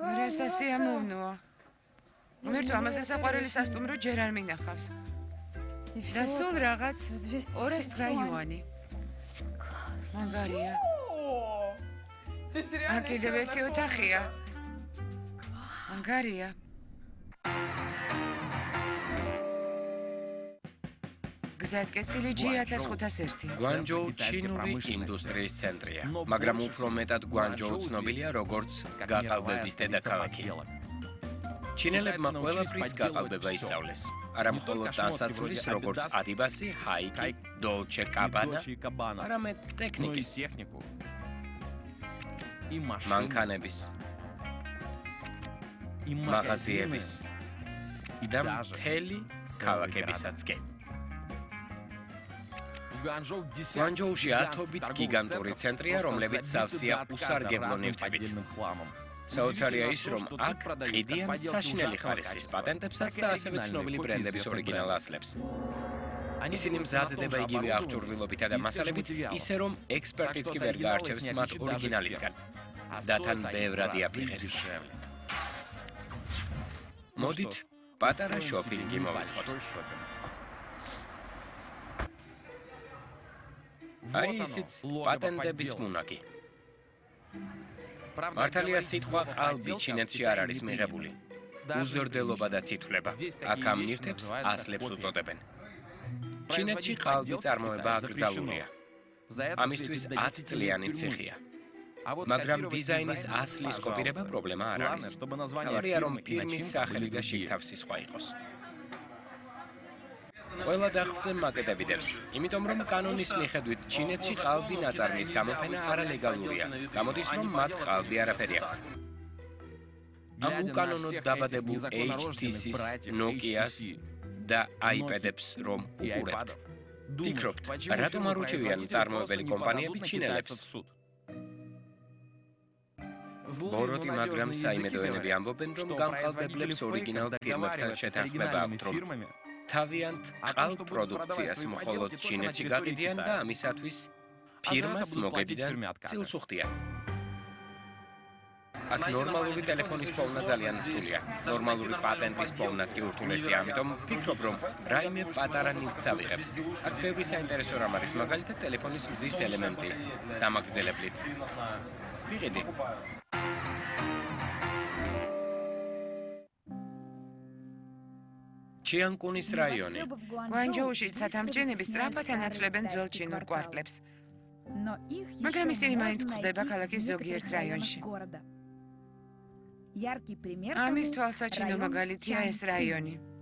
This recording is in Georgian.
რასა სიამოვნოა. მერტო ამაზე საყვარელი სასტუმრო ჯერ არ მინახავს. და სულ რაღაც 200 იუანი. მაგარია. აქ კიდევ ერთი ოთახია. მაგარია. გზატკეცილი G1501. გვანჯოუ ჩინური ინდუსტრიის ცენტრია, მაგრამ უფრო მეტად გვანჯოუ ცნობილია როგორც გაყალბების დედაქალაქი. ჩინელებმა ყველაფრის გაყალბება ისწავლეს. არა მხოლოდ ტანსაცმლის, როგორც ადიბასი, ჰაიკი, დოლჩე კაბანა, არამედ ტექნიკის, მანქანების, მაღაზიების და მთელი ქალაქებისაც კი. გვანჯოუში ათობით გიგანტური ცენტრია, რომლებიც სავსეა უსარგებლო ნივთებით. საოცარია ის, რომ აქ ყიდიან საშინელი ხარისხის პატენტებსაც და ასევე ცნობილი ბრენდების ორიგინალ ასლებს. ისინი მზადდება იგივე აღჭურვილობითა და მასალებით, ისე რომ ექსპერტიც კი ვერ გაარჩევს მათ ორიგინალისგან. და თან ბევრად იაფიხებს. მოდით, პატარა შოპინგი მოვაწყოთ. აი ისიც პატენტების მუნაკი. მართალია სიტყვა ყალბი ჩინეთში არ არის მიღებული. უზრდელობა და ცითვლება. აქ ამ ნივთებს ასლებს უწოდებენ. ჩინეთში ყალბი წარმოება აკრძალულია. ამისთვის 10 წლიანი ციხია. მაგრამ დიზაინის ასლის კოპირება პრობლემა არ არის. თავარია რომ ფირმის სახელი და შიგთავსი სხვა იყოს. ყველა დახცე მაკეტები დევს, იმიტომ რომ კანონის მიხედვით ჩინეთში ყალბი ნაწარმის გამოფენა არალეგალურია. გამოდის რომ მათ ყალბი არაფერი აქვთ. ამ უკანონოდ დაბადებულ HTC-ს, Nokia-ს და iPad-ებს რომ უყურებთ. ფიქრობთ, რატომ არ უჩვევიან მწარმოებელი კომპანიები ჩინელებს? ბოროტი, მაგრამ საიმედოენები ამბობენ, რომ გამყალბებლებს ორიგინალ ფირმებთან შეთანხმება აქვთ, რომ თავიანთ ყალბ პროდუქციას მხოლოდ ჩინეთში გაყიდიან და ამისათვის ფირმას მოგებიდან წილს უხდიან. აქ ნორმალური ტელეფონის პოვნა ძალიან რთულია. ნორმალური პატენტის პოვნაც კი ურთულესია, ამიტომ ვფიქრობ, რომ რაიმე პატარა ნივთს ავიღებ. აქ ბევრი საინტერესო რამ არის, მაგალითად ტელეფონის მზის ელემენტი დამაგრძელებლით. ვიყიდი. ჩიანკუნის რაიონი. გვანჯოუში სათამბჯენები სწრაფად ანაცვლებენ ძველ ჩინურ კვარტლებს. მაგრამ ისინი მაინც გვხვდება ქალაქის ზოგიერთ რაიონში. ამის თვალსაჩინო მაგალითია ეს რაიონი.